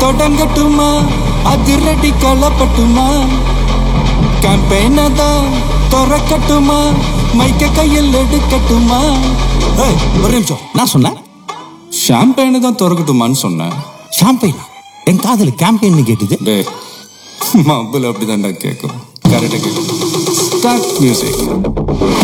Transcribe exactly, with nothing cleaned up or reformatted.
தொடங்கட்டுமா அதிரடி கலப்பட்டுமா கேம்பெயினை தான் திறக்கட்டுமா மைக்க கையில் எடுக்கட்டுமா ஏய், ஒரு நிமிஷம். நான் சொன்னேன் ஷாம்பெயினை தான் திறக்கட்டுமான்னு சொன்னேன். ஷாம்பெயினா? என் காதல கேம்பெயின் கேட்டுது. டே மబ్బுல அப்படிதான்டா கேட்கும். கரெக்டாக கேட்கும். Start music.